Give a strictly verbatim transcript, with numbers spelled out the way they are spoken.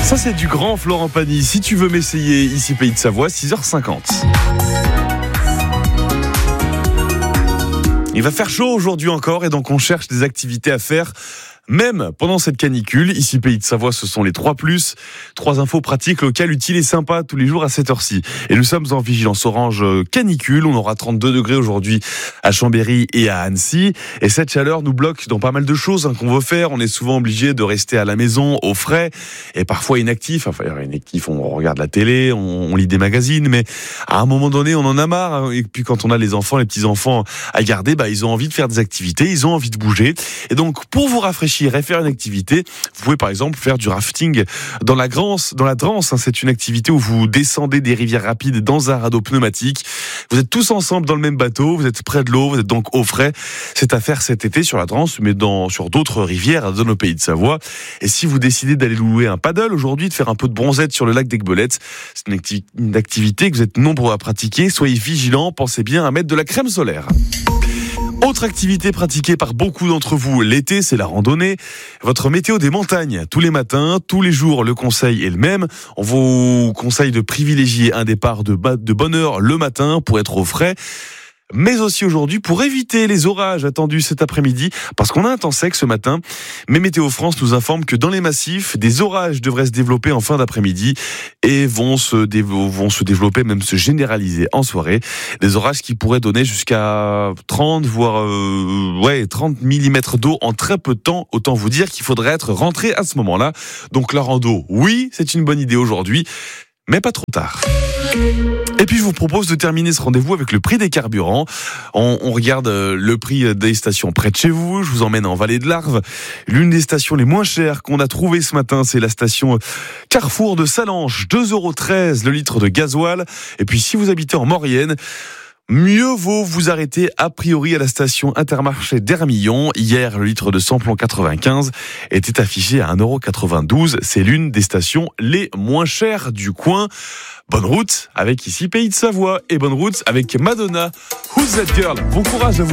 Ça, c'est du grand Florent Pagny. Si tu veux m'essayer, ici Pays de Savoie, six heures cinquante. Il va faire chaud aujourd'hui encore et donc on cherche des activités à faire même pendant cette canicule. Ici Pays de Savoie, ce sont les trois plus, trois infos pratiques locales utiles et sympas tous les jours à cette heure-ci. Et nous sommes en vigilance orange canicule. On aura trente-deux degrés aujourd'hui à Chambéry et à Annecy. Et cette chaleur nous bloque dans pas mal de choses hein, qu'on veut faire. On est souvent obligé de rester à la maison, au frais, et parfois inactif. Enfin, inactif, on regarde la télé, on, on lit des magazines, mais à un moment donné, on en a marre. Hein. Et puis quand on a les enfants, les petits-enfants à garder, bah, ils ont envie de faire des activités, ils ont envie de bouger. Et donc, pour vous rafraîchir et faire une activité, vous pouvez par exemple faire du rafting dans la Drance. Dans la Drance, hein, c'est une activité où vous descendez des rivières rapides dans un radeau pneumatique. Vous êtes tous ensemble dans le même bateau, vous êtes près de l'eau, vous êtes donc au frais. C'est à faire cet été sur la Drance, mais dans, sur d'autres rivières dans nos Pays de Savoie. Et si vous décidez d'aller louer un paddle aujourd'hui, de faire un peu de bronzette sur le lac d'Aiguebelette, c'est une, acti- une activité que vous êtes nombreux à pratiquer. Soyez vigilants, pensez bien à mettre de la crème solaire. Autre activité pratiquée par beaucoup d'entre vous l'été, c'est la randonnée. Votre météo des montagnes, tous les matins, tous les jours, le conseil est le même. On vous conseille de privilégier un départ de, ba- de bonne heure le matin pour être au frais. Mais aussi aujourd'hui pour éviter les orages attendus cet après-midi, parce qu'on a un temps sec ce matin. Mais Météo France nous informe que dans les massifs, des orages devraient se développer en fin d'après-midi et vont se, dé- vont se développer, même se généraliser en soirée. Des orages qui pourraient donner jusqu'à trente, voire euh, ouais, trente millimètres d'eau en très peu de temps. Autant vous dire qu'il faudrait être rentré à ce moment-là. Donc la rando, oui, c'est une bonne idée aujourd'hui, mais pas trop tard. Et puis je vous propose de terminer ce rendez-vous avec le prix des carburants. On, on regarde le prix des stations près de chez vous. Je vous emmène en Vallée de l'Arve. L'une des stations les moins chères qu'on a trouvées ce matin, c'est la station Carrefour de Salanches. deux euros treize le litre de gasoil. Et puis si vous habitez en Maurienne, mieux vaut vous arrêter a priori à la station Intermarché d'Hermillon. Hier, le litre de samplon quatre-vingt-quinze était affiché à un euro quatre-vingt-douze. C'est l'une des stations les moins chères du coin. Bonne route avec ici Pays de Savoie et bonne route avec Madonna. Who's that girl? Bon courage à vous.